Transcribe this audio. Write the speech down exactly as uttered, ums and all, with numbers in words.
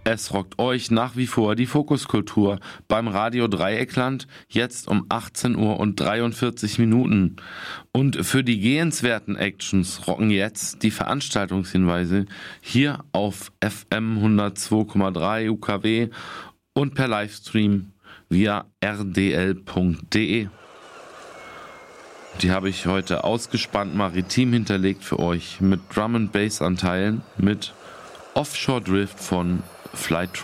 Es rockt euch nach wie vor die Fokuskultur beim Radio Dreieckland, jetzt um achtzehn Uhr und dreiundvierzig Minuten. Und für die gehenswerten Actions rocken jetzt die Veranstaltungshinweise hier auf F M hundertzwei Komma drei U K W und per Livestream via r d l punkt d e. Die habe ich heute ausgespannt maritim hinterlegt für euch mit Drum and Bass Anteilen mit Offshore Drift von Flight